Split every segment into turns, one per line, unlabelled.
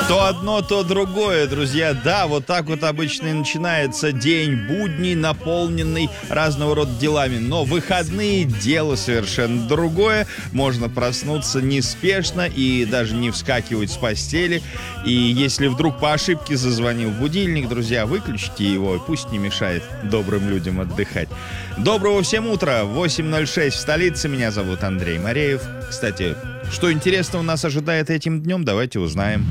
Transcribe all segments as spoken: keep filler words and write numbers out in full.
То одно, то другое, друзья. Да, вот так вот обычно и начинается день будний, наполненный разного рода делами. Но выходные — дело совершенно другое. Можно проснуться неспешно и даже не вскакивать с постели. И если вдруг по ошибке зазвонил будильник, друзья, выключите его, пусть не мешает добрым людям отдыхать. Доброго всем утра, восемь ноль шесть в столице. Меня зовут Андрей Мореев. Кстати, что интересного нас ожидает этим днем, давайте узнаем.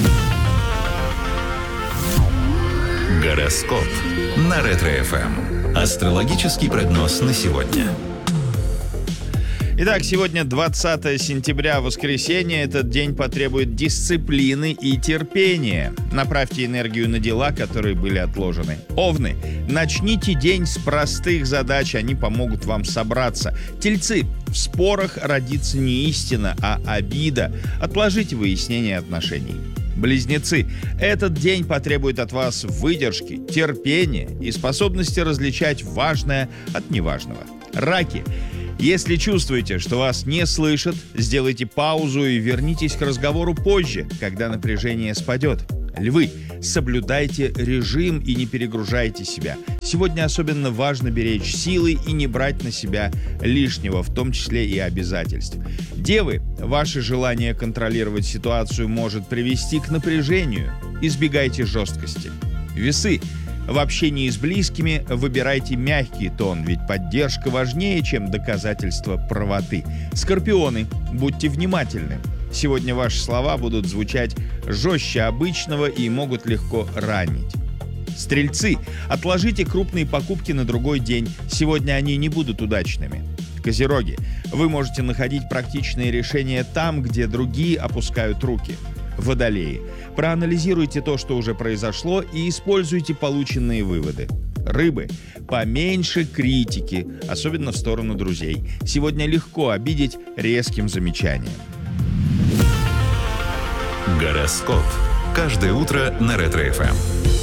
Гороскоп на Ретро-эф эм. Астрологический прогноз на сегодня.
Итак, сегодня двадцатое сентября, воскресенье. Этот день потребует дисциплины и терпения. Направьте энергию на дела, которые были отложены. Овны, начните день с простых задач, они помогут вам собраться. Тельцы, в спорах родится не истина, а обида. Отложите выяснение отношений. Близнецы, этот день потребует от вас выдержки, терпения и способности различать важное от неважного. Раки, если чувствуете, что вас не слышат, сделайте паузу и вернитесь к разговору позже, когда напряжение спадет. Львы, соблюдайте режим и не перегружайте себя. Сегодня особенно важно беречь силы и не брать на себя лишнего, в том числе и обязательств. Девы, ваше желание контролировать ситуацию может привести к напряжению. Избегайте жесткости. Весы, в общении с близкими выбирайте мягкий тон, ведь поддержка важнее, чем доказательство правоты. Скорпионы, будьте внимательны. Сегодня ваши слова будут звучать жестче обычного и могут легко ранить. Стрельцы, отложите крупные покупки на другой день. Сегодня они не будут удачными. Козероги, вы можете находить практичные решения там, где другие опускают руки. Водолеи, проанализируйте то, что уже произошло, и используйте полученные выводы. Рыбы, поменьше критики, особенно в сторону друзей. Сегодня легко обидеть резким замечанием.
Гороскоп. Каждое утро на Ретро-эф эм.